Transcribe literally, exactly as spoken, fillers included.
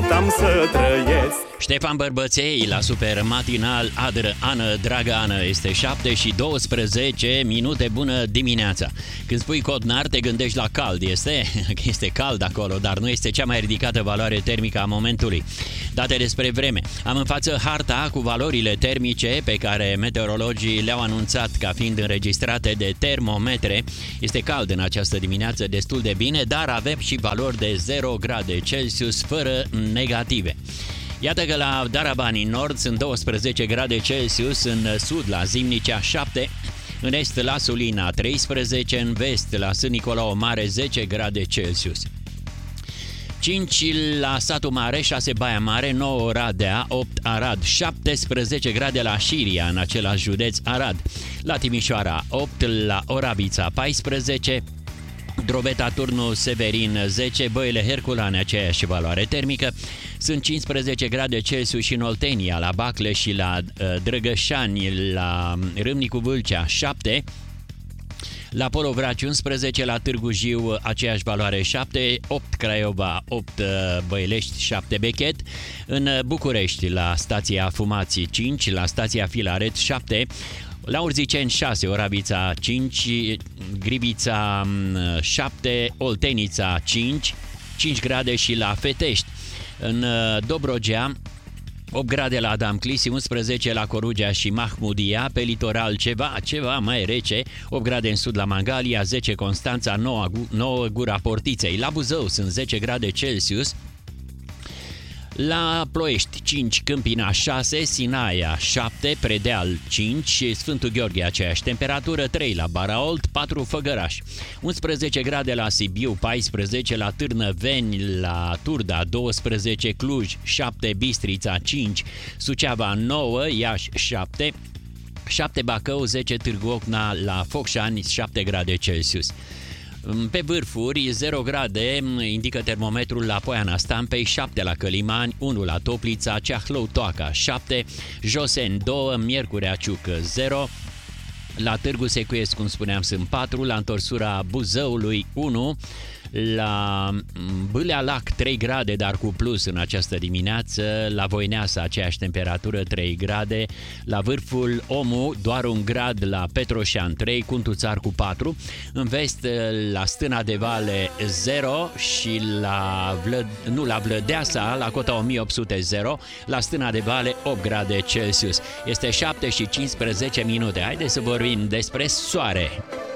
cât am să trăiesc. Ștefan Bărbăței la Super Matinal. Adră Ană Dragană. Este șapte și douăsprezece minute. Bună dimineața. Când spui Codnar te gândești la cald. Este? Este cald acolo, dar nu este cea mai ridicată valoare termică a momentului. Date despre vreme. Am în față harta cu valorile termice pe care meteorologii le-au anunțat ca fiind înregistrate de termometre. Este cald în această dimineață, destul de bine, dar avem și valori de zero grade Celsius fără negative. Iată că la Darabani în nord sunt douăsprezece grade Celsius, în sud la Zimnicea șapte, în est la Sulina treisprezece, în vest la Sân Nicolau Mare zece grade Celsius. cinci la Satu Mare, șase Baia Mare, nouă Oradea, opt Arad, șaptesprezece grade la Șiria, în același județ Arad. La Timișoara opt, la Oravița paisprezece, Drobeta Turnu Severin zece, Băile Herculane aceeași valoare termică, sunt cincisprezece grade Celsius și în Oltenia, la Bacle și la uh, Drăgășani, la Râmnicu Vâlcea șapte, la Polovraci unsprezece, la Târgu Jiu aceeași valoare șapte, opt Craiova, opt Băilești, șapte Bechet, în București la stația Fumații cinci, la stația Filaret șapte, la Urziceni șase, Oravița cinci, Grivița șapte, Oltenița cinci, cinci grade și la Fetești. În Dobrogea opt grade la Adam Clisi, unsprezece la Corugea și Mahmudia, pe litoral ceva, ceva mai rece, opt grade în sud la Mangalia, zece Constanța, nouă, nouă Gura Portiței. La Buzău sunt zece grade Celsius, la Ploiești cinci, Câmpina șase, Sinaia șapte, Predeal cinci, Sfântul Gheorghe aceeași temperatură, trei la Baraolt, patru Făgăraș, unsprezece grade la Sibiu, paisprezece la Târnăveni, la Turda douăsprezece, Cluj șapte, Bistrița cinci, Suceava nouă, Iași șapte, șapte Bacău, zece Târgu Ocna, la Focșani șapte grade Celsius. Pe vârfuri, zero grade, indică termometrul la Poiana Stampei, șapte la Călimani, unu la Toplița, Ceahlău-Toaca, șapte, Joseni doi, Miercurea Ciuc, zero, la Târgu Secuiesc, cum spuneam, sunt patru, la întorsura Buzăului, unu, la Bâlea Lac trei grade, dar cu plus în această dimineață, la Voineasa aceeași temperatură trei grade, la vârful Omu doar un grad, la Petroșan trei, Cuntuțar cu patru, în vest la Stâna de Vale zero și la, Vlă... nu, la Vlădeasa, la cota o mie opt sute zero, la Stâna de Vale opt grade Celsius. Este șapte și cincisprezece minute. Haideți să vorbim despre soare.